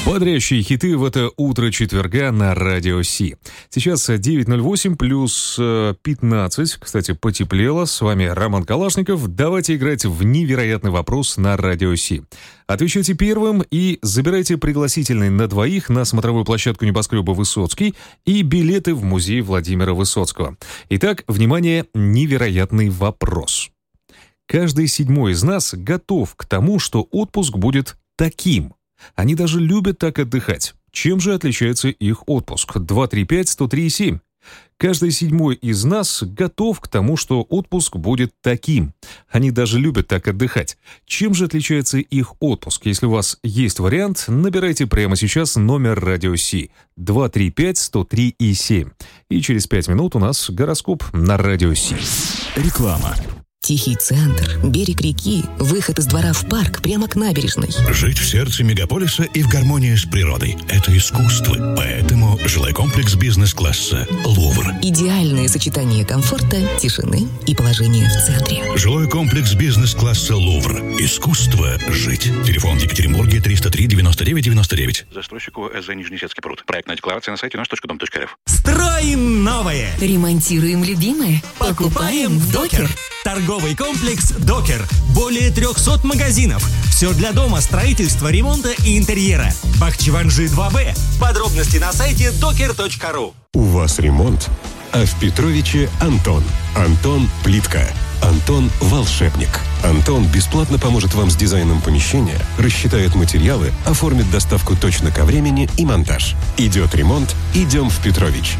Бодрящие хиты в это утро четверга на Радио Си. Сейчас 9:08 плюс 15. Кстати, потеплело. С вами Роман Калашников. Давайте играть в невероятный вопрос на Радио Си. Отвечайте первым и забирайте пригласительный на двоих на смотровую площадку небоскреба Высоцкий и билеты в музей Владимира Высоцкого. Итак, внимание, невероятный вопрос. Каждый седьмой из нас готов к тому, что отпуск будет таким. Они даже любят так отдыхать. Чем же отличается их отпуск? 235-103-7. Каждый седьмой из нас готов к тому, что отпуск будет таким. Они даже любят так отдыхать. Чем же отличается их отпуск? Если у вас есть вариант, набирайте прямо сейчас номер Радио Си 235-103-7. И через 5 минут у нас гороскоп на Радио Си. Реклама. Тихий центр, берег реки, выход из двора в парк прямо к набережной. Жить в сердце мегаполиса и в гармонии с природой – это искусство. Поэтому жилой комплекс бизнес-класса «Лувр». Идеальное сочетание комфорта, тишины и положения в центре. Жилой комплекс бизнес-класса «Лувр». Искусство жить. Телефон в Екатеринбурге 303-99-99. Застройщику СЗ Нижнесецкий пруд. Проектная декларация на сайте наш.дом.рф. Строим новое! Ремонтируем любимое. Покупаем в Докер. Торговый комплекс «Докер». Более 300 магазинов. Все для дома, строительства, ремонта и интерьера. Бахчеванжи 2Б. Подробности на сайте doker.ru. У вас ремонт, а в Петровиче Антон. Антон – плитка. Антон – волшебник. Антон бесплатно поможет вам с дизайном помещения, рассчитает материалы, оформит доставку точно ко времени и монтаж. Идет ремонт, идем в Петрович.